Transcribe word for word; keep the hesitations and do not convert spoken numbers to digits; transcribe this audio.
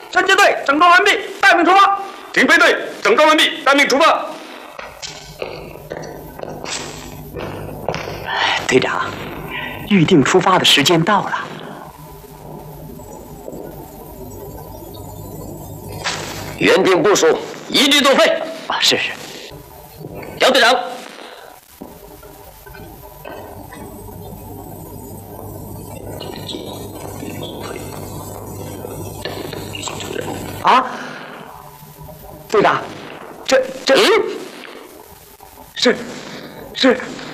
侦缉队整装完毕，待命出发。 警备队整装完毕，待命出发。 队长，预定出发的时间到了。 原定部署，一律作废。 啊，是是。 杨队长。 啊，队长，这这，嗯，是是